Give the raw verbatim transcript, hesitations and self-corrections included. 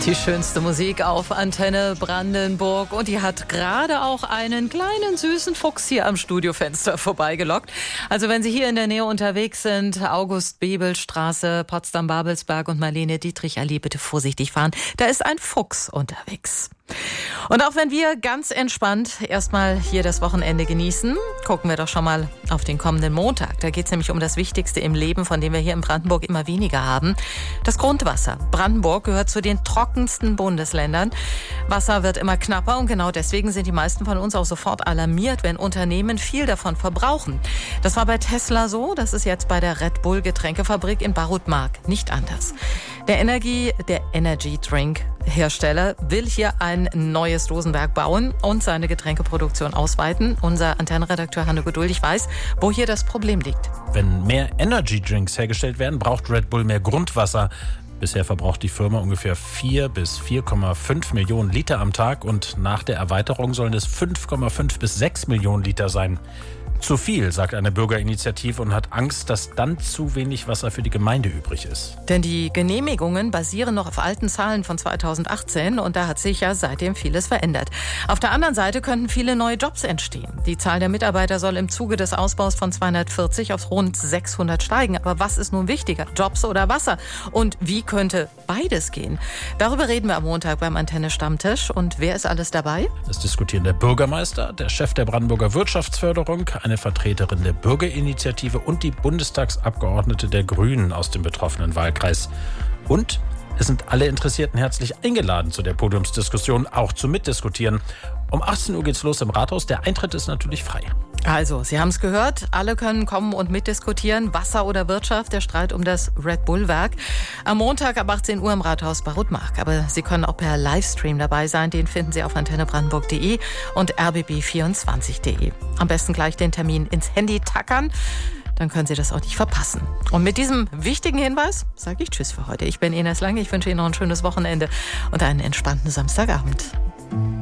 Die schönste Musik auf Antenne Brandenburg. Und die hat gerade auch einen kleinen süßen Fuchs hier am Studiofenster vorbeigelockt. Also wenn Sie hier in der Nähe unterwegs sind, August-Bebel-Straße, Potsdam-Babelsberg und Marlene-Dietrich-Allee, bitte vorsichtig fahren. Da ist ein Fuchs unterwegs. Und auch wenn wir ganz entspannt erstmal hier das Wochenende genießen, gucken wir doch schon mal auf den kommenden Montag. Da geht es nämlich um das Wichtigste im Leben, von dem wir hier in Brandenburg immer weniger haben. Das Grundwasser. Brandenburg gehört zu den trockensten Bundesländern. Wasser wird immer knapper und genau deswegen sind die meisten von uns auch sofort alarmiert, wenn Unternehmen viel davon verbrauchen. Das war bei Tesla so, das ist jetzt bei der Red Bull Getränkefabrik in Barutmark nicht anders. Der Energie, der Energy Drink Hersteller will hier ein neues Dosenwerk bauen und seine Getränkeproduktion ausweiten. Unser Antennenredakteur Hanno Geduldig weiß, wo hier das Problem liegt. Wenn mehr Energy Drinks hergestellt werden, braucht Red Bull mehr Grundwasser. Bisher verbraucht die Firma ungefähr vier bis vier Komma fünf Millionen Liter am Tag und nach der Erweiterung sollen es fünf Komma fünf bis sechs Millionen Liter sein. Zu viel, sagt eine Bürgerinitiative und hat Angst, dass dann zu wenig Wasser für die Gemeinde übrig ist. Denn die Genehmigungen basieren noch auf alten Zahlen von zweitausendachtzehn und da hat sich ja seitdem vieles verändert. Auf der anderen Seite könnten viele neue Jobs entstehen. Die Zahl der Mitarbeiter soll im Zuge des Ausbaus von zweihundertvierzig auf rund sechshundert steigen. Aber was ist nun wichtiger, Jobs oder Wasser? Und wie könnte beides gehen? Darüber reden wir am Montag beim Antenne-Stammtisch. Und wer ist alles dabei? Es diskutieren der Bürgermeister, der Chef der Brandenburger Wirtschaftsförderung, eine Vertreterin der Bürgerinitiative und die Bundestagsabgeordnete der Grünen aus dem betroffenen Wahlkreis. Und es sind alle Interessierten herzlich eingeladen zu der Podiumsdiskussion, auch zum Mitdiskutieren. Um achtzehn Uhr geht's los im Rathaus. Der Eintritt ist natürlich frei. Also, Sie haben es gehört, alle können kommen und mitdiskutieren. Wasser oder Wirtschaft, der Streit um das Red Bull-Werk. Am Montag ab achtzehn Uhr im Rathaus Barutmark. Aber Sie können auch per Livestream dabei sein. Den finden Sie auf antenne brandenburg punkt de und r b b vierundzwanzig punkt de. Am besten gleich den Termin ins Handy tackern. Dann können Sie das auch nicht verpassen. Und mit diesem wichtigen Hinweis sage ich Tschüss für heute. Ich bin Ines Lange. Ich wünsche Ihnen noch ein schönes Wochenende und einen entspannten Samstagabend.